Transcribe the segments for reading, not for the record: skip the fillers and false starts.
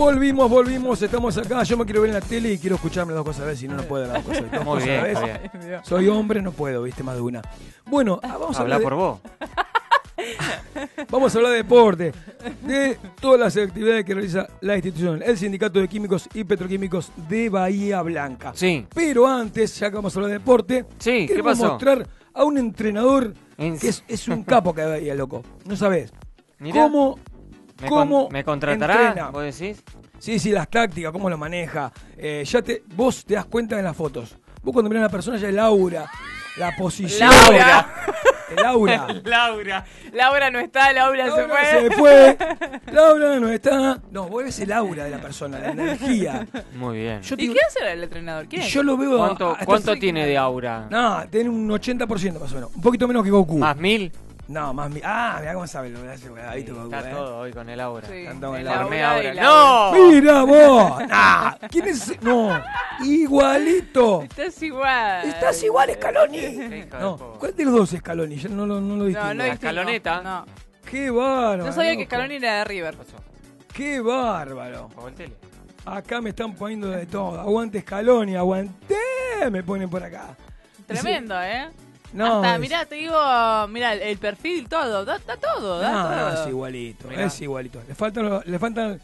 Volvimos, estamos acá. Yo me quiero ver en la tele y quiero escucharme las dos cosas a ver si no puedo las dos cosas. Muy bien, a la vez. Soy hombre, no puedo, viste, más de una. Bueno, vamos a hablar por vos. Vamos a hablar de deporte, de todas las actividades que realiza la institución, el Sindicato de Químicos y Petroquímicos de Bahía Blanca. Sí. Pero antes, ya que vamos a hablar de deporte, sí, ¿qué queremos pasó? Mostrar a un entrenador que es un capo que Bahía, loco. No sabés. Mirá. ¿Cómo ¿Me contratará? entrena? ¿Vos decís? Sí, las tácticas, cómo lo maneja. Vos te das cuenta en las fotos. Vos cuando mirás a una persona ya el aura, la posición. El aura. Laura no está, Laura se fue. Laura no está. No, vos ves el aura de la persona, la energía. Muy bien. ¿Y qué hace el entrenador? ¿Quién es? Yo lo veo. ¿Cuánto tiene de aura? No, tiene un 80% más o menos. Un poquito menos que Goku. ¿Más 1000? No, más 1000. Ah, mirá cómo sabe lo que hace. Está todo hoy con el aura. Sí, con el aura. ¡No! ¡Mira vos! Nah, ¿quién es? No, igualito. Estás igual, Scaloni. No, ¿cuál de los dos es Scaloni? Yo no lo distingo. No, la escaloneta. No. ¡Qué bárbaro! No sabía que Scaloni era de River. ¡Qué bárbaro! Aguantele. Acá me están poniendo de todo. Aguante Scaloni, aguante. Me ponen por acá. Tremendo, No, hasta, mirá, te digo, mirá, el perfil, todo, da todo, da todo. No, es igualito, Mirá. es igualito. Le faltan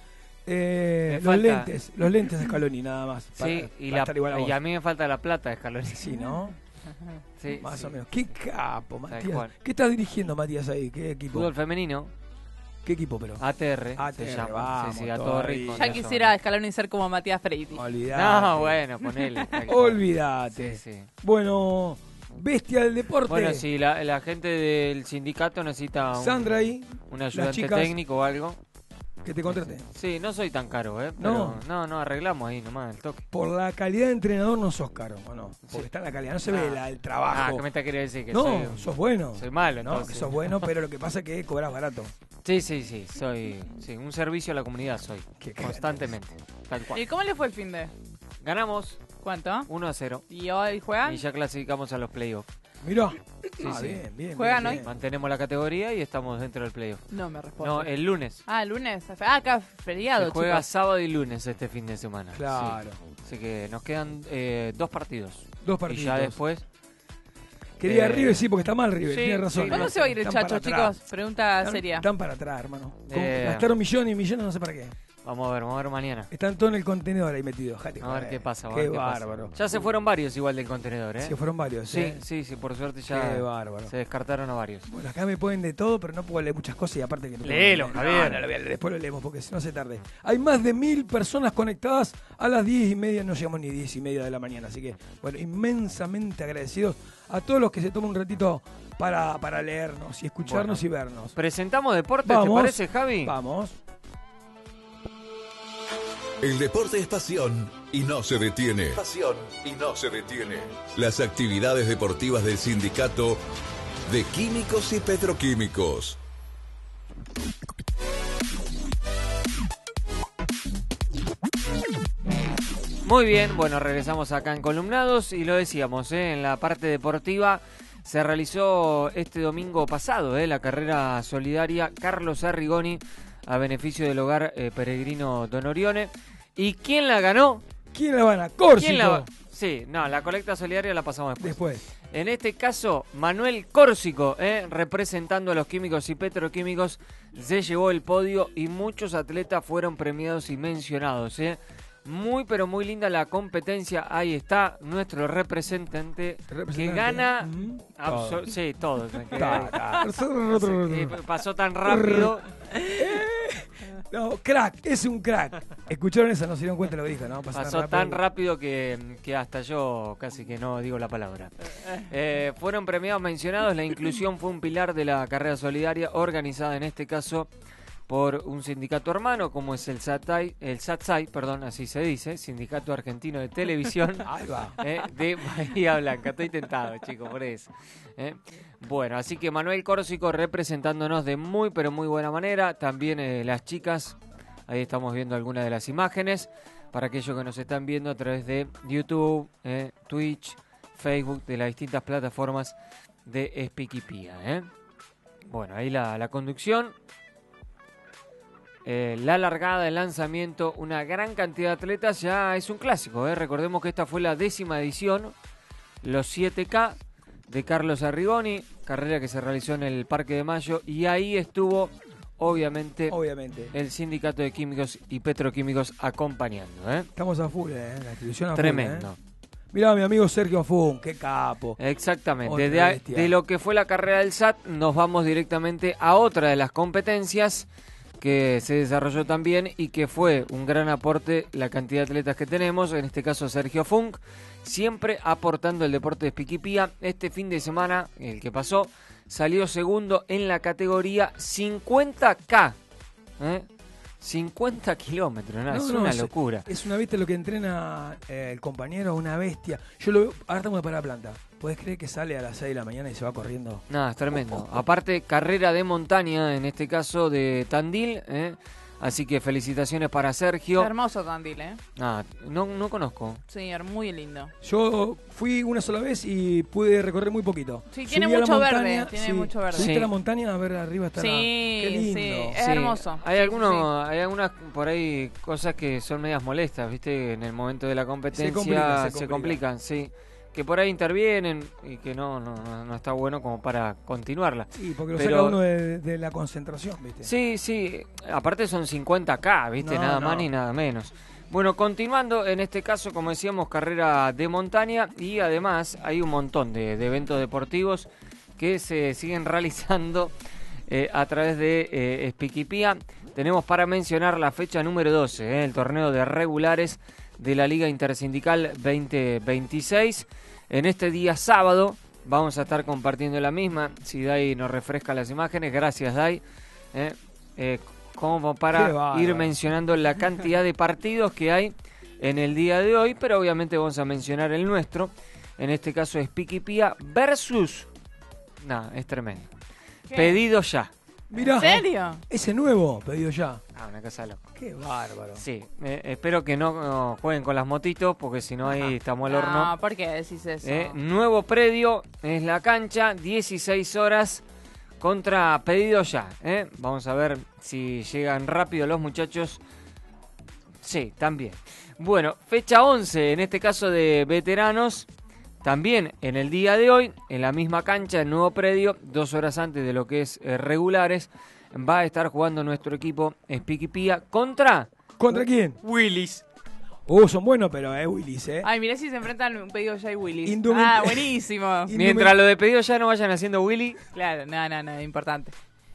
los lentes de Scaloni nada más. Sí, y a mí me falta la plata de Scaloni. Sí, ¿no? Sí, más sí. o menos. Qué capo, Matías. cual. ¿Qué estás dirigiendo, Matías, ahí? ¿Qué equipo? Fútbol femenino, ¿Qué equipo, pero? ATR, se ATR, llama. vamos, Sí, a todo todavía. ritmo. Ya quisiera Scaloni ser como Matías Freiti. Olvidate. No, bueno, ponele. Olvidate. Sí. Bueno, bestia del deporte. Bueno, si la gente del sindicato necesita Sandra ahí, un las ayudante chicas técnico o algo. que te contrate. Sí, no soy tan caro, pero no, arreglamos ahí nomás el toque. Por la calidad de entrenador no sos caro, ¿o no? Porque Sí. está en la calidad, no se ve el trabajo. ¿qué me está queriendo decir? Que No, sos bueno. soy malo, No, entonces. que sos bueno, pero lo que pasa es que cobras barato. Sí, soy un servicio a la comunidad soy, Qué constantemente, tal cual. ¿Y cómo le fue el fin de? Ganamos ¿Cuánto? 1-0 ¿Y hoy juegan? y ya clasificamos a los playoffs. Mirá. Sí. Bien. ¿Juegan bien, hoy? bien. Mantenemos la categoría y estamos dentro del playoff. No me responde. No, el lunes. Ah, el lunes. Acá feriado, Se juega chicos. sábado y lunes este fin de semana. Claro. Sí. Así que nos quedan 2 partidos. Dos partidos. Y ya después... Quería River, sí, porque está mal River, sí, tiene razón. sí. ¿Cuándo se va a ir el Están Chacho, para atrás. chicos? Pregunta Están- seria. Están para atrás, hermano. Eh. Gastaron millones y millones, no sé para qué. Vamos a ver mañana. Están todos en el contenedor ahí metidos. A ver qué pasa. Qué bárbaro. Ya se fueron varios igual del contenedor, ¿eh? Sí, fueron varios. Sí, por suerte ya Qué bárbaro. se descartaron a varios. Bueno, acá me ponen de todo, pero no puedo leer muchas cosas y aparte que no puedo Léelo, leer. Javier. No lo voy a leer, después lo leemos porque si no se tarde. Hay más de 1000 personas conectadas a las 10:30, no llegamos ni 10:30 de la mañana, así que, bueno, inmensamente agradecidos a todos los que se toman un ratito para leernos y escucharnos y vernos. ¿Presentamos deportes, Vamos. te parece, Javi? Vamos. El deporte es pasión y no se detiene. Pasión y no se detiene. Las actividades deportivas del Sindicato de Químicos y Petroquímicos. Muy bien, bueno, regresamos acá en Columnados y lo decíamos, en la parte deportiva se realizó este domingo pasado la carrera solidaria Carlos Arrigoni a beneficio del hogar peregrino Don Orione. ¿Y quién la ganó? ¿Quién la van a? Córsico. Sí, no, la colecta solidaria la pasamos después. Después. En este caso, Manuel Córsico, representando a los químicos y petroquímicos, se llevó el podio y muchos atletas fueron premiados y mencionados. Muy, pero muy linda la competencia. Ahí está nuestro representante que gana... Todo. Sí, todo. Pasó tan rápido. No, crack, es un crack. ¿Escucharon esa? No se dieron cuenta de lo que dijo, ¿no? Pasó tan rápido que hasta yo casi que no digo la palabra. Fueron premiados mencionados. La inclusión fue un pilar de la carrera solidaria organizada en este caso por un sindicato hermano como es el SATSAI, perdón, así se dice, Sindicato Argentino de Televisión. Ahí va. De Bahía Blanca. Estoy tentado, chicos, por eso. Bueno, así que Manuel Córsico representándonos de muy, pero muy buena manera. También las chicas, ahí estamos viendo algunas de las imágenes. Para aquellos que nos están viendo a través de YouTube, Twitch, Facebook, de las distintas plataformas de Espiquipía. Bueno, ahí la conducción. la largada, el lanzamiento, una gran cantidad de atletas, ya es un clásico. Recordemos que esta fue la 10ª edición, los 7K de Carlos Arrigoni, carrera que se realizó en el Parque de Mayo, y ahí estuvo obviamente el Sindicato de Químicos y Petroquímicos acompañando. Estamos a full, la institución a tremendo. full. Mirá, mi amigo Sergio Fun, qué capo. Exactamente. De lo que fue la carrera del SAT, nos vamos directamente a otra de las competencias que se desarrolló también y que fue un gran aporte la cantidad de atletas que tenemos, en este caso Sergio Funk, siempre aportando el deporte de Espiquipía. Este fin de semana, el que pasó, salió segundo en la categoría 50K. 50 kilómetros, es una locura. Es una bestia lo que entrena el compañero, una bestia. Yo lo veo, ahora estamos de para planta. ¿Podés creer que sale a las 6 de la mañana y se va corriendo? Es tremendo. Aparte, carrera de montaña, en este caso de Tandil, así que felicitaciones para Sergio. Hermoso Tandil, no conozco. Sí, muy lindo. Yo fui una sola vez y pude recorrer muy poquito. Sí, tiene mucho verde. Mucho verde. Subiste a la montaña a ver arriba está. Sí, qué lindo. Sí, es hermoso. Hay algunas por ahí cosas que son medias molestas, ¿viste? En el momento de la competencia se complican, sí. Que por ahí intervienen y que no está bueno como para continuarla. Sí, porque lo saca uno de la concentración, ¿viste? Sí. Aparte son 50K, ¿viste? Nada más ni nada menos. Bueno, continuando, en este caso, como decíamos, carrera de montaña, y además hay un montón de eventos deportivos que se siguen realizando a través de Espiquipía. Tenemos para mencionar la fecha número 12, el torneo de regulares de la Liga Intersindical 2026. En este día sábado vamos a estar compartiendo la misma. Si Dai nos refresca las imágenes, gracias Dai. Como para ir mencionando la cantidad de partidos que hay en el día de hoy, pero obviamente vamos a mencionar el nuestro. En este caso es Espiquipía versus... es tremendo. ¿Qué? Pedido ya. Mirá, ¿en serio? Ese nuevo, pedido ya. Una cosa loca. Qué bárbaro. Sí, espero que no jueguen con las motitos, porque si no ahí estamos al horno. No, ¿por qué decís eso? Nuevo predio, es la cancha, 16 horas contra pedido ya. Vamos a ver si llegan rápido los muchachos. Sí, también. Bueno, fecha 11, en este caso de veteranos. También en el día de hoy, en la misma cancha, el nuevo predio, 2 horas antes de lo que es regulares, va a estar jugando nuestro equipo Espiquipía contra... ¿Contra quién? Willis. Son buenos, pero Willis, Ay, mirá si se enfrentan un pedido ya y Willis. Buenísimo. Mientras lo de pedido ya no vayan haciendo Willy. Claro, no, importante.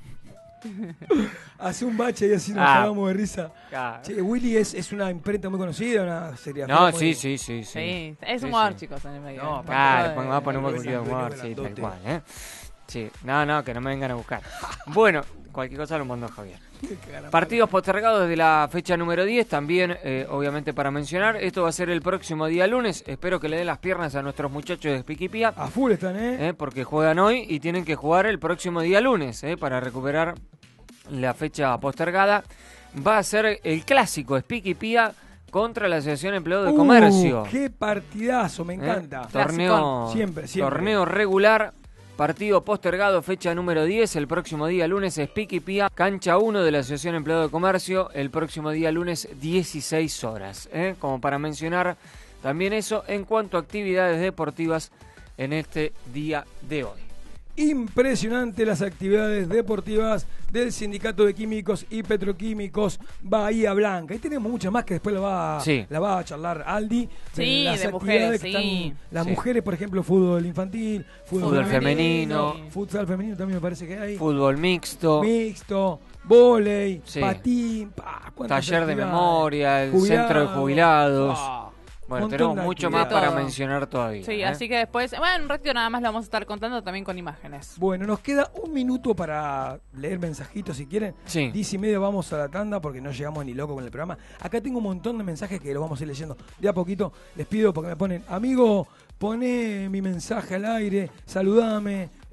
Hace un bache y así nos cagamos de risa. Che, Willy es una imprenta muy conocida, una serie. Sí, es humor, chicos, en el medio. Vamos a poner un poquito de humor, sí, tal cual, Sí, que no me vengan a buscar. Bueno, cualquier cosa lo mando a Javier. Partidos postergados desde la fecha número 10, también obviamente para mencionar. Esto va a ser el próximo día lunes. Espero que le den las piernas a nuestros muchachos de Espiquipía. A full están, porque juegan hoy y tienen que jugar el próximo día lunes, para recuperar la fecha postergada. Va a ser el clásico Espiquipía contra la Asociación Empleado de Comercio. ¡Qué partidazo! Me encanta. Torneo, siempre. Torneo regular. Partido postergado, fecha número 10, el próximo día lunes Espiquipía, cancha 1 de la Asociación Empleado de Comercio, el próximo día lunes 16 horas. Como para mencionar también eso en cuanto a actividades deportivas en este día de hoy. Impresionante las actividades deportivas del Sindicato de Químicos y Petroquímicos Bahía Blanca. Y tenemos muchas más que después la va a charlar Aldi. Sí, las de actividades mujeres, que están, las mujeres, por ejemplo, fútbol infantil, fútbol femenino, futsal femenino también me parece que hay. Fútbol mixto, vóley, patín, taller de memoria, el centro de jubilados. Bueno, tenemos mucho más para mencionar todavía. Sí, así que después, un ratito nada más lo vamos a estar contando también con imágenes. Bueno, nos queda un minuto para leer mensajitos si quieren. 10:30 vamos a la tanda porque no llegamos ni loco con el programa. Acá tengo un montón de mensajes que los vamos a ir leyendo de a poquito. Les pido porque me ponen, amigo, poné mi mensaje al aire, saludame.